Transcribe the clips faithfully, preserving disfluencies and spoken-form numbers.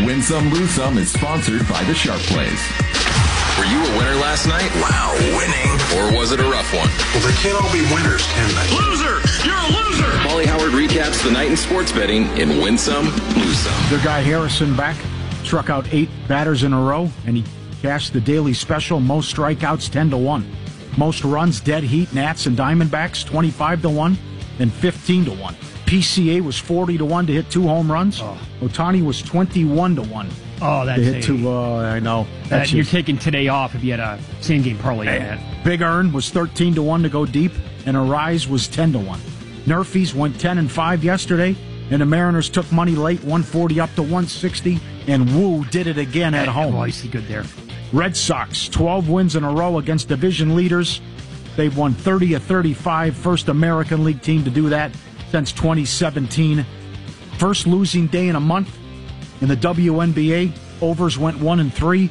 Win Some, Lose Some is sponsored by the Sharp Plays. Were you a winner last night? Wow, winning. Or was it a rough one? Well, they can't all be winners, can they? Loser! You're a loser! Molly Howard recaps the night in sports betting in Win Some, Lose Some. Their guy Harrison back, struck out eight batters in a row, and he cashed the daily special, most strikeouts, ten to one. Most runs, dead heat, Nats and Diamondbacks, twenty-five to one, and fifteen to one. P C A was forty to one to hit two home runs. Oh. Otani was twenty-one to one. Oh, that's to hit a, two. Uh, I know. That, you're taking today off if you had a same game parlay. Hey, Big Earn was thirteen to one to go deep, and Arise was ten to one. Nerfies went ten and five yesterday, and the Mariners took money late, one forty up to one sixty, and Wu did it again at home. Oh, I see good there. Red Sox, twelve wins in a row against division leaders. They've won thirty of thirty-five, first American League team to do that since twenty seventeen. First losing day in a month in the W N B A. Overs went one and three.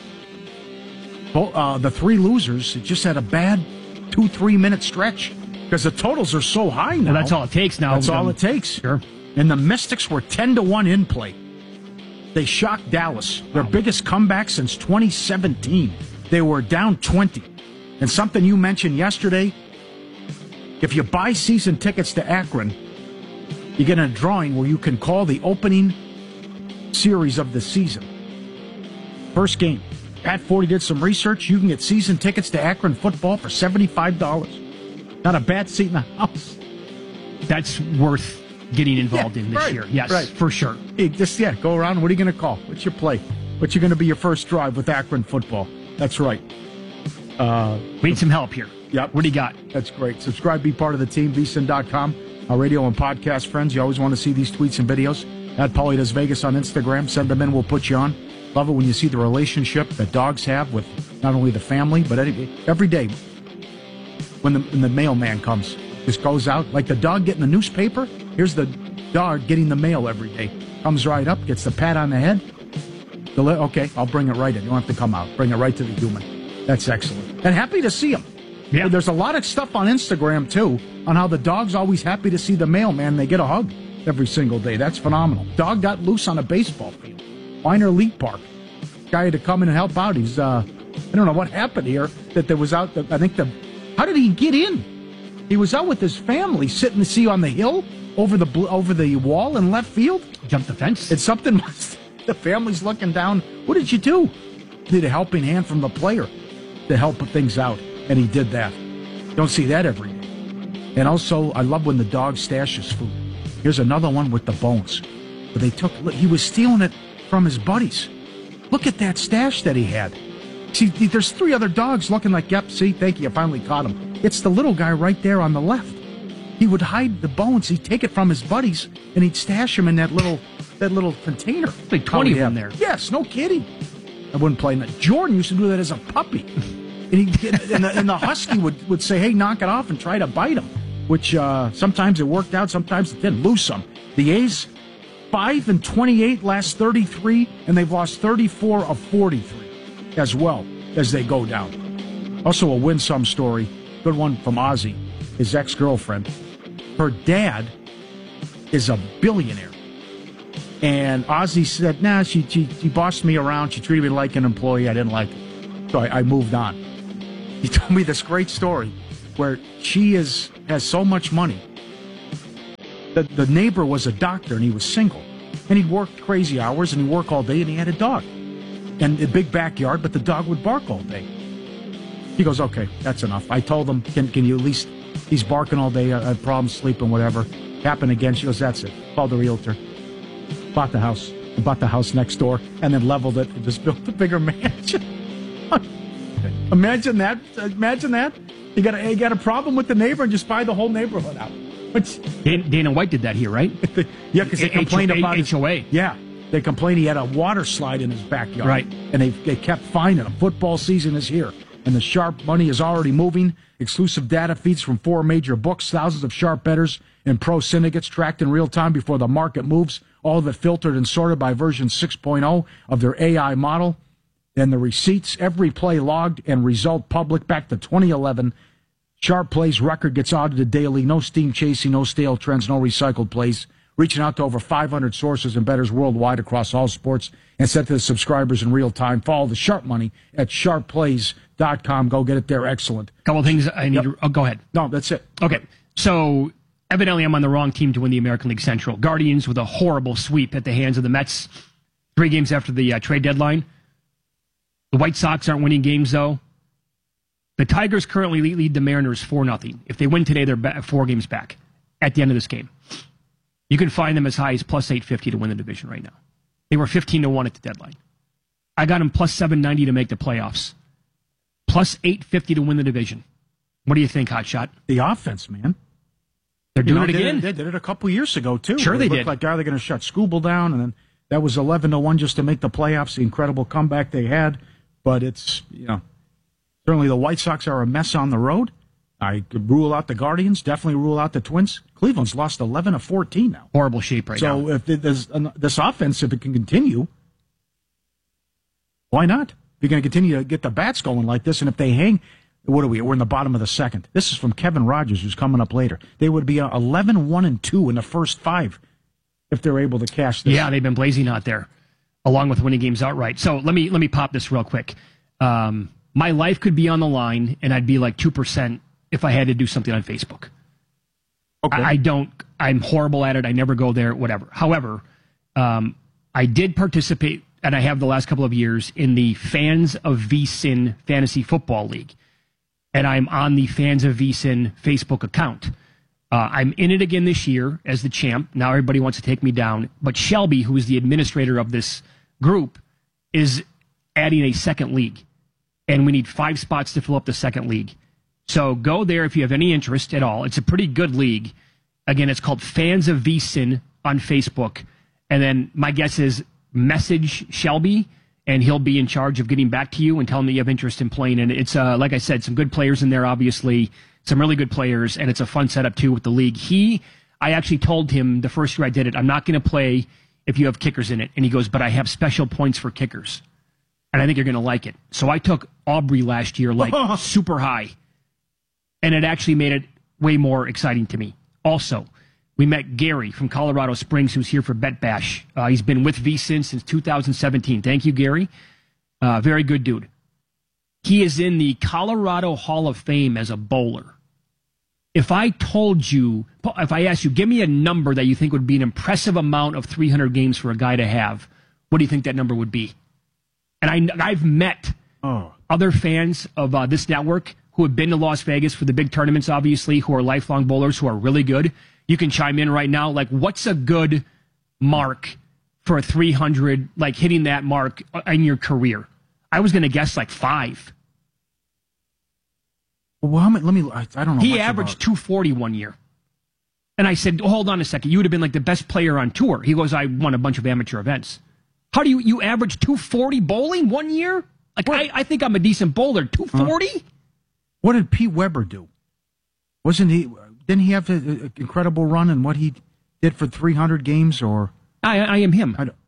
Uh, the three losers just had a bad two, three minute stretch because the totals are so high now. Well, that's all it takes now. That's all it takes. Sure. And the Mystics were ten to one in play. They shocked Dallas, their wow. biggest comeback since twenty seventeen. They were down twenty. And something you mentioned yesterday, if you buy season tickets to Akron, you get a drawing where you can call the opening series of the season. First game. Pat Forty did some research. You can get season tickets to Akron football for seventy-five dollars. Not a bad seat in the house. That's worth getting involved yeah, in this right, year. Yes, right. for sure. Hey, just, yeah, go around. What are you going to call? What's your play? What's you going to be your first drive with Akron football? That's right. Uh, we need some help here. Yep. What do you got? That's great. Subscribe, be part of the team, V S I N dot com. Our radio and podcast friends, you always want to see these tweets and videos. At Paulie Does Vegas on Instagram. Send them in. We'll put you on. Love it when you see the relationship that dogs have with not only the family, but every day when the, when the mailman comes. Just goes out. Like the dog getting the newspaper. Here's the dog getting the mail every day. Comes right up, gets the pat on the head. The li- okay, I'll bring it right in. You don't have to come out. Bring it right to the human. That's excellent. And happy to see him. Yeah. There's a lot of stuff on Instagram, too, on how the dog's always happy to see the mailman. They get a hug every single day. That's phenomenal. Dog got loose on a baseball field. Minor League Park. Guy had to come in and help out. He's, uh, I don't know what happened here, that there was out, the, I think the, how did he get in? He was out with his family sitting to see on the hill over the over the wall in left field. Jumped the fence. It's something, must, the family's looking down. What did you do? Need a helping hand from the player to help put things out. And he did that. Don't see that every day. And also, I love when the dog stashes food. Here's another one with the bones. But they took, he was stealing it from his buddies. Look at that stash that he had. See, there's three other dogs looking like, yep, see, thank you, I finally caught him. It's the little guy right there on the left. He would hide the bones. He'd take it from his buddies, and he'd stash them in that little that little container. Like twenty of them there. Yes, no kidding. I wouldn't play that. Jordan used to do that as a puppy. And, he, and, the, and the husky would, would say, hey, knock it off, and try to bite him, which uh, sometimes it worked out, sometimes it didn't. Lose some. The A's, five and twenty-eight, last thirty-three, and they've lost thirty-four of forty-three as well as they go down. Also a win-some story, good one from Ozzy, his ex-girlfriend. Her dad is a billionaire. And Ozzy said, nah, she, she, she bossed me around. She treated me like an employee. I didn't like it. So I, I moved on. He told me this great story where she is has so much money. The, the neighbor was a doctor, and he was single. And he worked crazy hours, and he'd work all day, and he had a dog. And a big backyard, but the dog would bark all day. He goes, okay, that's enough. I told him, can, can you at least, he's barking all day, I have problems sleeping, whatever. Happened again. She goes, that's it. Called the realtor. Bought the house. Bought the house next door, and then leveled it and just built a bigger mansion. Imagine that. Imagine that. You got a, you got a problem with the neighbor and just buy the whole neighborhood out. Which, Dana, Dana White did that here, right? yeah, because they complained H- about H O A. His, yeah, they complained he had a water slide in his backyard. Right. And they they kept finding him. Football season is here, and the sharp money is already moving. Exclusive data feeds from four major books, thousands of sharp bettors and pro syndicates tracked in real time before the market moves, all of it filtered and sorted by version six point oh of their A I model. Then the receipts, every play logged and result public back to twenty eleven. Sharp Plays record gets audited daily. No steam chasing, no stale trends, no recycled plays. reaching out to over five hundred sources and bettors worldwide across all sports and sent to the subscribers in real time. Follow the Sharp Money at sharp plays dot com. Go get it there. Excellent. Couple of things I need Yep. to... Oh, go ahead. No, that's it. Okay, so evidently I'm on the wrong team to win the American League Central. Guardians with a horrible sweep at the hands of the Mets three games after the uh, trade deadline. The White Sox aren't winning games, though. The Tigers currently lead, lead the Mariners four nothing. If they win today, they're back, four games back at the end of this game. You can find them as high as plus eight fifty to win the division right now. They were fifteen to one at the deadline. I got them plus seven ninety to make the playoffs. Plus eight fifty to win the division. What do you think, Hotshot? The offense, man. They're doing You know, it they again? Did, they did it a couple years ago, too. Sure It they looked did. like, are they going to shut Scooble down? And then that was eleven to one just to make the playoffs, the incredible comeback they had. But it's, you know, certainly the White Sox are a mess on the road. I could rule out the Guardians, definitely rule out the Twins. Cleveland's lost eleven of fourteen now. Horrible shape right so now. if it- there's an- this offense, if it can continue, why not? If you're going to continue to get the bats going like this, and if they hang, what are we? We're in the bottom of the second. This is from Kevin Rogers, who's coming up later. They would be eleven one and two in the first five if they're able to cash this. Yeah, they've been blazing out there, along with winning games outright. So let me let me pop this real quick. Um, my life could be on the line, and I'd be like two percent if I had to do something on Facebook. Okay. I, I don't. I'm horrible at it. I never go there. Whatever. However, um, I did participate, and I have the last couple of years in the Fans of V S I N Fantasy Football League, and I'm on the Fans of V S I N Facebook account. Uh, I'm in it again this year as the champ. Now everybody wants to take me down, but Shelby, who is the administrator of this group, is adding a second league, and we need five spots to fill up the second league. So go there if you have any interest at all. It's a pretty good league. Again, it's called Fans of V S I N on Facebook. And then my guess is message Shelby, and he'll be in charge of getting back to you and telling me you have interest in playing. And it's, uh, like I said, some good players in there, obviously, some really good players, and it's a fun setup, too, with the league. He, I actually told him the first year I did it, I'm not going to play if you have kickers in it. And he goes, but I have special points for kickers, and I think you're going to like it. So I took Aubrey last year, like, super high. And it actually made it way more exciting to me. Also, we met Gary from Colorado Springs, who's here for Bet Bash. Uh, he's been with V S I N since two thousand seventeen. Thank you, Gary. Uh, very good dude. He is in the Colorado Hall of Fame as a bowler. If I told you, if I asked you, give me a number that you think would be an impressive amount of three hundred games for a guy to have, what do you think that number would be? And I, I've met Oh. other fans of uh, this network who have been to Las Vegas for the big tournaments, obviously, who are lifelong bowlers, who are really good. You can chime in right now. Like, what's a good mark for a three hundred, like hitting that mark in your career? I was going to guess like five. Well, how many, let me, I, I don't know. He much averaged about- two forty one year. And I said, hold on a second. You would have been like the best player on tour. He goes, I won a bunch of amateur events. How do you, you average two forty bowling one year? Like, I, I think I'm a decent bowler. two forty? Huh? What did Pete Weber do? Wasn't he, didn't he have an incredible run in what he did for three hundred games or? I, I am him. I don't.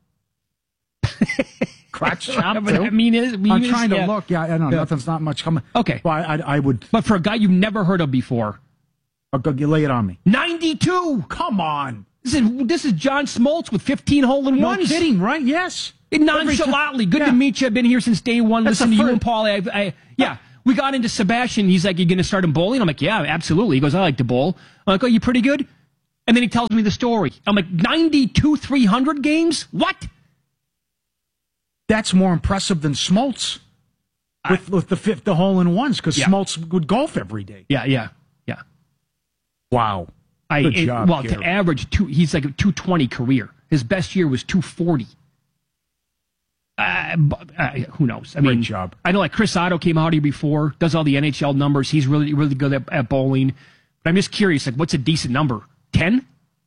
Crotch chop, But I mean, is, I mean, I'm is- trying to yeah. look. Yeah, I don't know. Yeah. Nothing's not much coming. Okay. Well, I, I, I would. But for a guy you've never heard of before, I'll go, you lay it on me. ninety-two. Come on. This is, this is John Smoltz with fifteen hole in No ones. kidding, right? Yes. Nonchalantly. Good Yeah. to meet you. I've been here since day one. That's Listen the to you first- and Paul. I, I, yeah. We got into Sebastian. He's like, you going to start him bowling? I'm like, yeah, absolutely. He goes, I like to bowl. I'm like, oh, you pretty good? And then he tells me the story. I'm like, ninety-two three hundred games? What? That's more impressive than Smoltz with, with the fifth, the hole in ones because Yeah. Smoltz would golf every day. Yeah, yeah, yeah. Wow. I, Good it- job, well, Gary. to average, two, he's like a two twenty career. His best year was two forty. Uh, bu- uh, who knows? I Great mean, job. I know like Chris Otto came out here before, does all the N H L numbers. He's really, really good at, at bowling. But I'm just curious, like, what's a decent number? ten?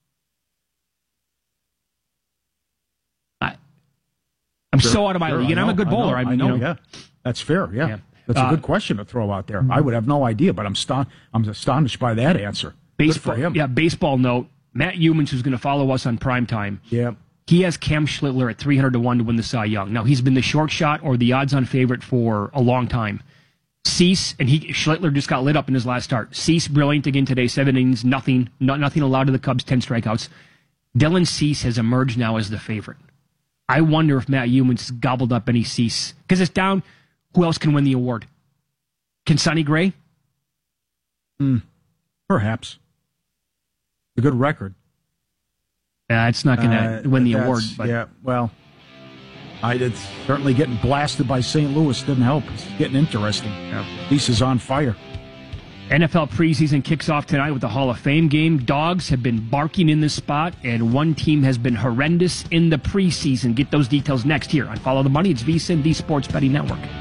I, I'm Sure, so out of my sure, league, and I I'm a know, good I know, bowler. I I'm, know, you know, yeah. That's fair, yeah. Yeah. That's a Uh, good question to throw out there. I would have no idea, but I'm ston- I'm astonished by that answer. baseball. Good for him. Yeah, baseball note. Matt Humans, who's going to follow us on primetime. Yeah. He has Cam Schlittler at three hundred to one to win the Cy Young. Now, he's been the short shot or the odds-on favorite for a long time. Cease, and he Schlittler just got lit up in his last start. Cease, brilliant again today, seven innings, nothing, not, nothing allowed to the Cubs, ten strikeouts. Dylan Cease has emerged now as the favorite. I wonder if Matt Youmans gobbled up any Cease. Because it's down, who else can win the award? Can Sonny Gray? Hmm. Perhaps. A good record. Uh, it's not going to uh, win the award. But yeah, well, I did certainly getting blasted by Saint Louis didn't help. It's getting interesting. Yeah. Cease is on fire. N F L preseason kicks off tonight with the Hall of Fame game. Dogs have been barking in this spot, and one team has been horrendous in the preseason. Get those details next here on Follow the Money. It's VSiN, the Sports Betting Network.